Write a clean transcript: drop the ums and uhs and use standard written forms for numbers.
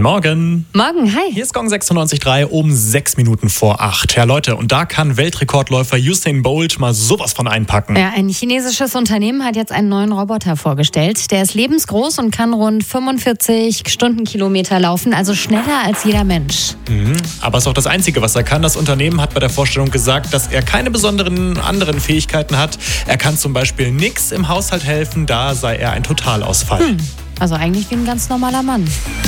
Morgen. Morgen, hi. Hier ist Gong 96.3 um 6 Minuten vor 8. Ja, Leute, und da kann Weltrekordläufer Usain Bolt mal sowas von einpacken. Ja, ein chinesisches Unternehmen hat jetzt einen neuen Roboter vorgestellt. Der ist lebensgroß und kann rund 45 Stundenkilometer laufen, also schneller als jeder Mensch. Aber ist auch das Einzige, was er kann. Das Unternehmen hat bei der Vorstellung gesagt, dass er keine besonderen anderen Fähigkeiten hat. Er kann zum Beispiel nichts im Haushalt helfen, da sei er ein Totalausfall. Also eigentlich wie ein ganz normaler Mann.